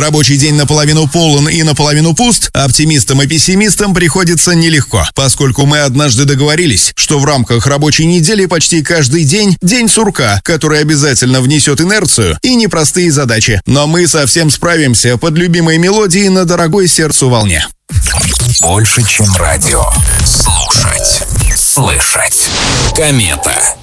Рабочий день наполовину полон и наполовину пуст, оптимистам и пессимистам приходится нелегко, поскольку мы однажды договорились, что в рамках рабочей недели почти каждый день – день сурка, который обязательно внесет инерцию и непростые задачи. Но мы совсем справимся под любимой мелодией на дорогой сердцу волне. Больше, чем радио. Слушать. Слышать. Комета.